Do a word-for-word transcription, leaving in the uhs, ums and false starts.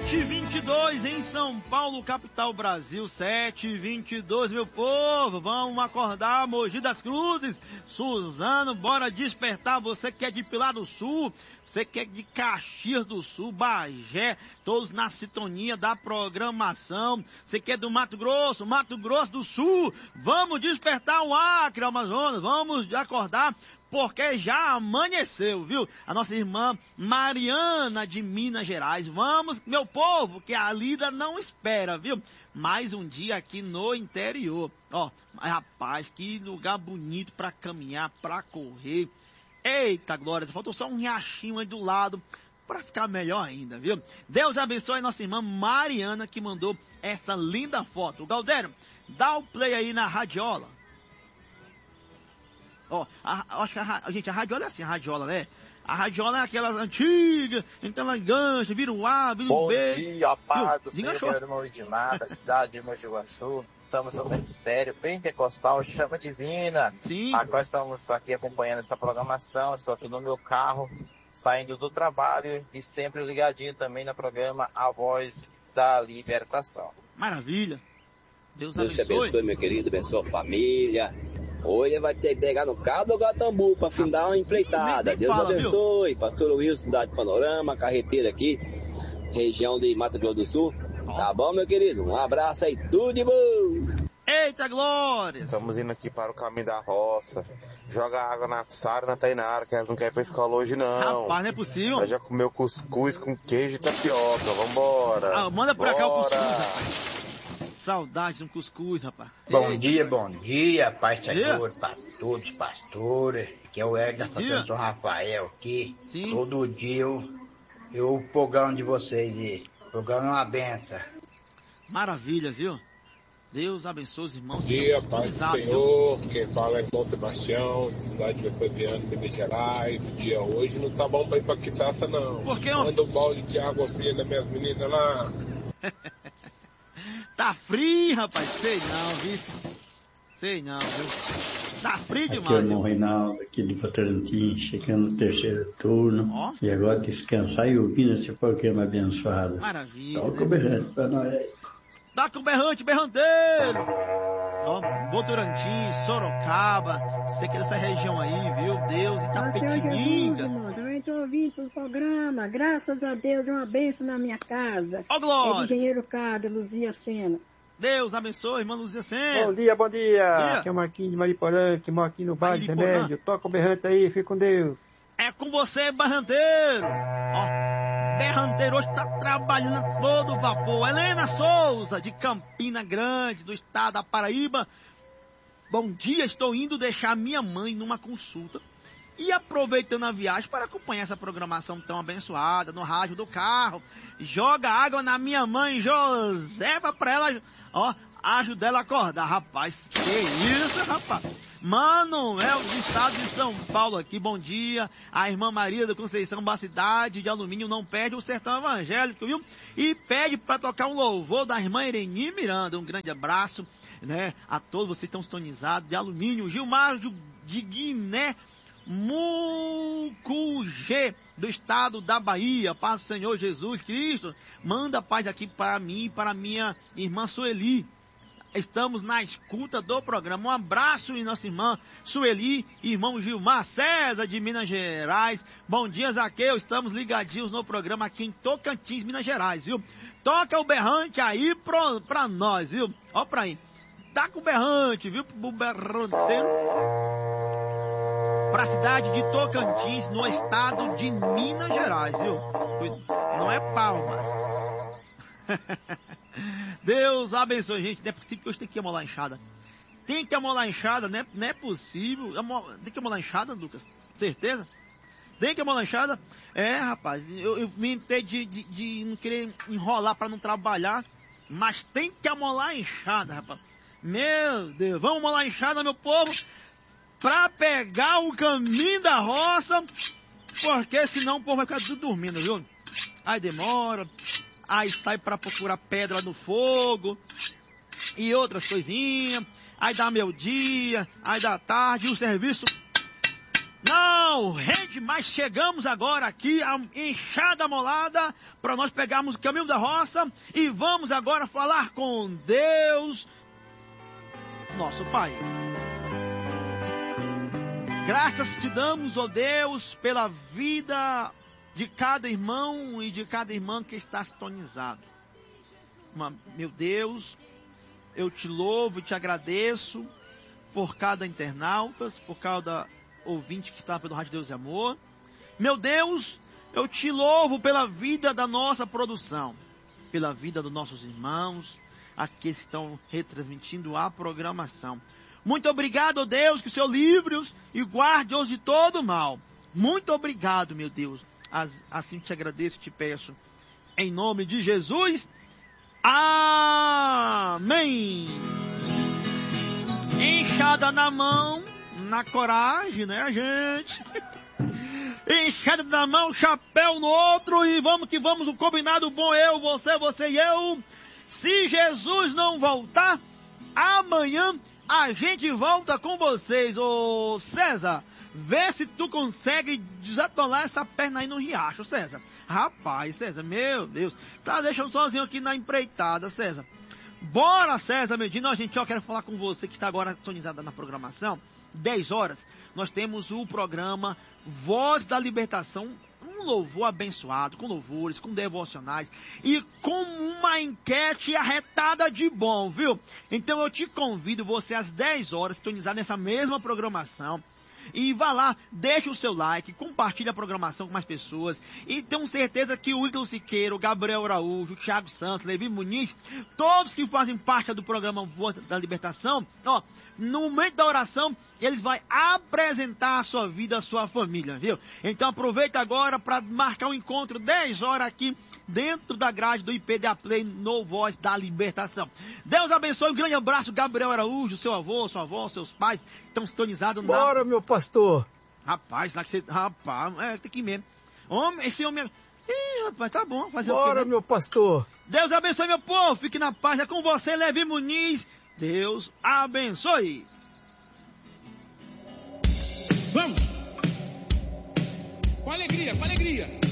sete e vinte e dois em São Paulo, capital Brasil, sete e vinte e dois, meu povo, vamos acordar, Mogi das Cruzes, Suzano, bora despertar, você que é de Pilar do Sul, você que é de Caxias do Sul, Bagé, todos na sintonia da programação, você que é do Mato Grosso, Mato Grosso do Sul, vamos despertar o Acre, Amazonas, vamos acordar, porque já amanheceu, viu? A nossa irmã Mariana de Minas Gerais. Vamos, meu povo, que a lida não espera, viu? Mais um dia aqui no interior. Ó, rapaz, que lugar bonito pra caminhar, pra correr. Eita, glória, faltou só um riachinho aí do lado para ficar melhor ainda, viu? Deus abençoe a nossa irmã Mariana que mandou essa linda foto. Galdério, dá o play aí na radiola. Ó, a, acho que a, a, gente, a radiola é assim, a radiola, né? A radiola é aquelas antigas, então ela engancha, vira um A, vira um B. Bom dia, paz do Senhor, meu irmão Edmar, da cidade de Mogi Guaçu. Estamos no ministério pentecostal Chama Divina. Sim. Agora estamos aqui acompanhando essa programação, estou aqui no meu carro, saindo do trabalho e sempre ligadinho também no programa A Voz da Libertação. Maravilha. Deus, Deus abençoe. te abençoe, meu querido, abençoe a família. Hoje vai ter que pegar no carro do Gatambu para fim dar uma empreitada. Nem, nem Deus fala, abençoe. Viu? Pastor Wilson, cidade de Panorama, carreteira aqui, região de Mato Grosso do Sul. Oh. Tá bom, meu querido? Um abraço aí, tudo de bom. Eita, glória! Estamos indo aqui para o caminho da roça. Joga água na Sara e na Tainara, que elas não querem ir pra escola hoje, não. Rapaz, não é possível. Ela já comeu cuscuz com queijo e tapioca. Vambora. Ah, manda pra Bora. cá o cuscuz, rapaz. Saudade de um cuscuz, rapaz. Bom dia, bom dia, Pai Senhor, para todos os pastores. Que é o Edgar, pastor São Rafael aqui. Sim. Todo dia eu, eu o programa de vocês aí. O programa é uma benção. Maravilha, viu? Deus abençoe os irmãos. Bom dia, Pai do Senhor. Quem fala é Dom Sebastião, cidade de Vespasiano, Minas Gerais. O dia hoje não tá bom pra ir pra Quitaça, não. Por que? Manda um balde de água fria das minhas meninas lá. Tá frio, rapaz. Sei não, viu? Sei não, viu? Tá frio demais. Aqui é o irmão Reinaldo, aqui de Votorantim, chegando no terceiro turno. Oh. E agora descansar e ouvindo esse programa abençoado. Maravilha. Toca o berrante pra nós aí. Toca o berrante, berranteiro. Ó, Votorantim, Sorocaba, sei que é dessa região aí, viu? Deus, Itapetininga. Também estou ouvindo o programa, graças a Deus, é uma bênção na minha casa. Ó, glória. É de Engenheiro Cardo, Luzia Sena. Deus abençoe, irmã Luzia Sena. Bom dia, bom dia. dia. Aqui é o Marquinhos de Mariporã, que mora aqui no Vale de Remédio. Toca o berrante aí, fica com Deus. É com você, berranteiro. Ó. Berranteiro hoje está trabalhando a todo vapor. Helena Souza, de Campina Grande, do estado da Paraíba. Bom dia, estou indo deixar minha mãe numa consulta e aproveitando a viagem para acompanhar essa programação tão abençoada no rádio do carro. Joga água na minha mãe, Josefa, para ela, ó, ajudar ela a acordar. Rapaz, que isso, rapaz? Manuel, do estado de São Paulo aqui, bom dia. A irmã Maria da Conceição, da cidade de Alumínio, não perde o sertão evangélico, viu? E pede para tocar um louvor da irmã Ireni Miranda. Um grande abraço, né? A todos vocês que estão sintonizados de Alumínio. Gilmar de Guiné Mucugê, do estado da Bahia. Paz do Senhor Jesus Cristo. Manda paz aqui para mim e para minha irmã Sueli. Estamos na escuta do programa. Um abraço em nossa irmã Sueli, irmão Gilmar César de Minas Gerais. Bom dia, Zaqueu. Estamos ligadinhos no programa aqui em Tocantins, Minas Gerais, viu? Toca o berrante aí pro, pra nós, viu? Ó pra aí. Taca o berrante, viu? Pro berranteiro. Pra cidade de Tocantins, no estado de Minas Gerais, viu? Não é Palmas. Deus abençoe, gente. Não é possível que hoje tem que amolar a enxada. Tem que amolar a enxada, né? Não é possível. Tem que amolar a enxada, Lucas? Certeza? Tem que amolar a enxada? É, rapaz, eu, eu me entendo de, de, de não querer enrolar para não trabalhar, mas tem que amolar a enxada, rapaz. Meu Deus, vamos amolar a enxada, meu povo, pra pegar o caminho da roça, porque senão o povo vai ficar tudo dormindo, viu? Aí demora... Aí sai para procurar pedra no fogo e outras coisinhas. Aí dá meio dia, aí dá tarde, e o serviço Não, rende, mas chegamos agora aqui a enxada molada para nós pegarmos o caminho da roça e vamos agora falar com Deus, nosso Pai. Graças te damos, ó Deus, pela vida de cada irmão e de cada irmã que está sintonizado. Meu Deus, eu te louvo e te agradeço por cada internauta, por cada ouvinte que está pelo Rádio Deus e Amor. Meu Deus, eu te louvo pela vida da nossa produção, pela vida dos nossos irmãos, aqui que estão retransmitindo a programação. Muito obrigado, ó Deus, que o Senhor livre-os e guarde-os de todo mal. Muito obrigado, meu Deus. Assim te agradeço e te peço. Em nome de Jesus. Amém. Enxada na mão, na coragem, né, gente? Enxada na mão, chapéu no outro e vamos que vamos, um combinado bom, eu, você, você e eu. Se Jesus não voltar, amanhã a gente volta com vocês. Ô César, vê se tu consegue desatolar essa perna aí no riacho, César. Rapaz, César, meu Deus, tá deixando sozinho aqui na empreitada, César. Bora, César Medina, a gente ó, quero falar com você que está agora sintonizada na programação. dez horas, nós temos o programa Voz da Libertação, um louvor abençoado, com louvores, com devocionais e com uma enquete arretada de bom, viu? Então eu te convido você às dez horas, sintonizar nessa mesma programação. E vá lá, deixa o seu like, compartilha a programação com mais pessoas. E tenho certeza que o Ítalo Siqueira, o Gabriel Araújo, o Thiago Santos, Levi Muniz, todos que fazem parte do programa Voz da Libertação, ó, no momento da oração, eles vão apresentar a sua vida, a sua família, viu? Então aproveita agora para marcar um encontro dez horas aqui dentro da grade do I P D A Play no Voz da Libertação. Deus abençoe, um grande abraço, Gabriel Araújo, seu avô, sua avó, seus pais, estão sintonizados na... Bora, meu pastor! Rapaz, lá que você... Rapaz, é, tem que ir mesmo. Homem, esse homem... Ih, rapaz, tá bom, fazer Bora, o quê, né? meu pastor! Deus abençoe, meu povo, fique na paz, é com você, Levi Muniz. Deus abençoe. Vamos! Com alegria, com alegria.